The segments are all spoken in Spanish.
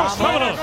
¡Vámonos!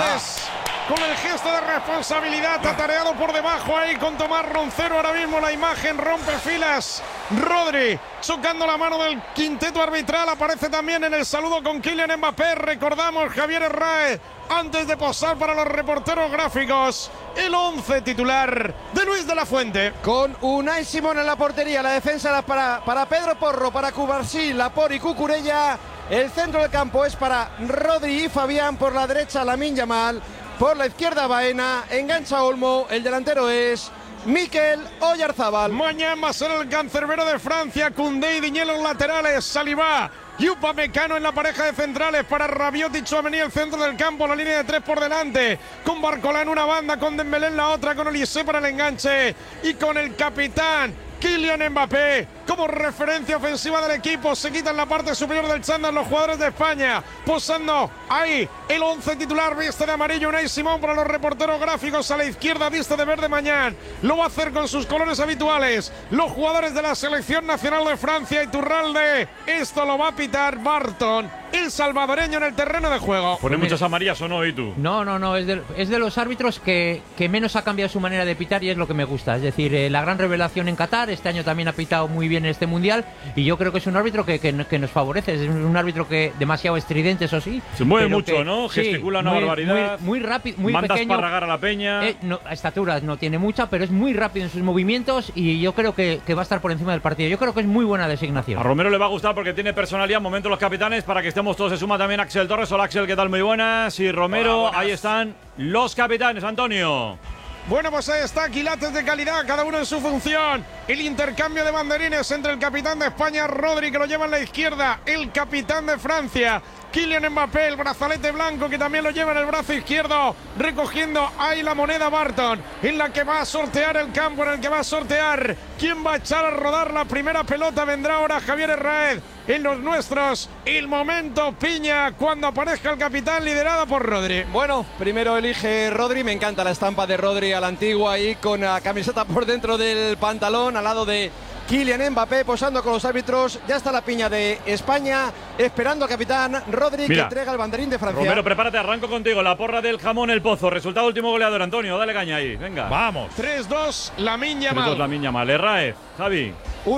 Con el gesto de responsabilidad, atareado por debajo ahí con Tomás Roncero. Ahora mismo la imagen rompe filas. Rodri chocando la mano del quinteto arbitral. Aparece también en el saludo con Kylian Mbappé. Recordamos, Javier Herráez, antes de posar para los reporteros gráficos, el 11 titular de Luis de la Fuente. Con Unai Simón en la portería, la defensa para Pedro Porro, para Cubarsí, Laporte y Cucurella. El centro del campo es para Rodri y Fabián. Por la derecha, Lamine Yamal. Por la izquierda, Baena. Engancha Olmo. El delantero es Mikel Oyarzabal. Mañana va a ser el cancerbero de Francia. Koundé y Digne en los laterales. Saliba y Upamecano en la pareja de centrales para Rabiot y Tchouaméni el centro del campo. La línea de tres por delante. Con Barcola en una banda, con Dembélé en la otra, con Olise para el enganche. Y con el capitán Kylian Mbappé como referencia ofensiva del equipo. Se quita en la parte superior del chándal los jugadores de España, posando ahí el 11 titular. Viste de amarillo Unai Simón para los reporteros gráficos. A la izquierda viste de verde Mañán. Lo va a hacer con sus colores habituales los jugadores de la selección nacional de Francia. Iturralde, esto lo va a pitar Barton, el salvadoreño, en el terreno de juego. ¿Pone muchas amarillas o no, y tú? No, es de los árbitros que menos ha cambiado su manera de pitar, y es lo que me gusta. Es decir, la gran revelación en Qatar. Este año también ha pitado muy bien en este mundial, y yo creo que es un árbitro que nos favorece. Es un árbitro que demasiado estridente, eso sí. Se mueve mucho, ¿no? Gesticula una barbaridad. Muy rápido, muy manda pequeño. Esparragar a la peña. Estatura no tiene mucha, pero es muy rápido en sus movimientos, y yo creo que va a estar por encima del partido. Yo creo que es muy buena designación. A Romero le va a gustar porque tiene personalidad. Momento los capitanes para que estemos todos. Se suma también Axel Torres. Hola, Axel, ¿qué tal? Muy buenas. Y Romero, ahí están los capitanes. Antonio. Bueno, pues ahí está, quilates de calidad, cada uno en su función. El intercambio de banderines entre el capitán de España, Rodri, que lo lleva en la izquierda, el capitán de Francia, Kylian Mbappé, el brazalete blanco, que también lo lleva en el brazo izquierdo, recogiendo ahí la moneda Barton, en la que va a sortear el campo, en el que va a sortear quién va a echar a rodar la primera pelota. Vendrá ahora Javier Herráez en los nuestros. El momento piña cuando aparezca el capitán, liderado por Rodri. Bueno, primero elige Rodri. Me encanta la estampa de Rodri a la antigua, ahí con la camiseta por dentro del pantalón, al lado de Kylian Mbappé, posando con los árbitros. Ya está la piña de España, esperando al capitán Rodri. Mira, que entrega el banderín de Francia. Romero, prepárate, arranco contigo. La porra del jamón El Pozo. Resultado último goleador, Antonio. Dale caña ahí, venga. Vamos. 3-2, Lamine Yamal. 3-2, Lamine Yamal. Herráez, Javi.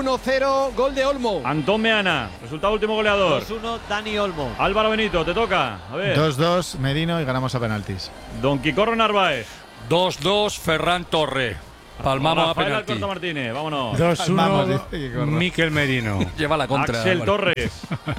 1-0, gol de Olmo. Antón Meana. Resultado último goleador. 2-1, Dani Olmo. Álvaro Benito, te toca. A ver. 2-2, Merino, y ganamos a penaltis. Don Quicorro Narváez. 2-2, Ferran Torre. Palmamos a Rafael penalti. Alberto Martínez, vámonos. 2-1, Mikel Merino. Lleva la contra. Axel Torres.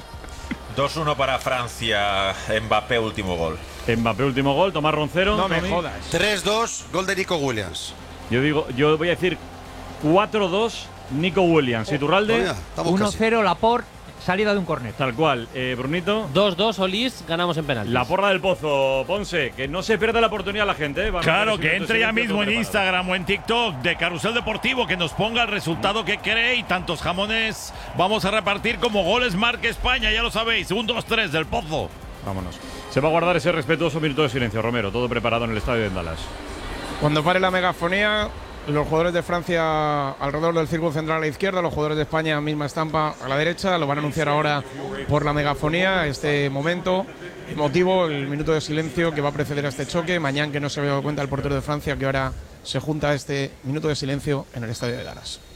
2-1 para Francia. Mbappé, último gol. Mbappé, último gol. Tomás Roncero. No me jodas. 3-2, gol de Nico Williams. Yo voy a decir 4-2, Nico Williams. Iturralde. 1-0, Laporte, salida de un córner. Tal cual. Brunito. 2-2, Olís, ganamos en penaltis. La porra del Pozo, Ponce. Que no se pierda la oportunidad la gente. Claro, que entre ya mismo en Instagram o en TikTok de Carrusel Deportivo, que nos ponga el resultado que cree, y tantos jamones vamos a repartir como goles marca España, ya lo sabéis. 1, 2, 3 del Pozo. Vámonos. Se va a guardar ese respetuoso minuto de silencio, Romero. Todo preparado en el estadio de Dallas. Cuando pare la megafonía, los jugadores de Francia alrededor del círculo central a la izquierda, los jugadores de España, misma estampa a la derecha. Lo van a anunciar ahora por la megafonía. Este momento emotivo, el minuto de silencio que va a preceder a este choque. Mañana, que no se había dado cuenta el portero de Francia, que ahora se junta a este minuto de silencio en el estadio de Dallas.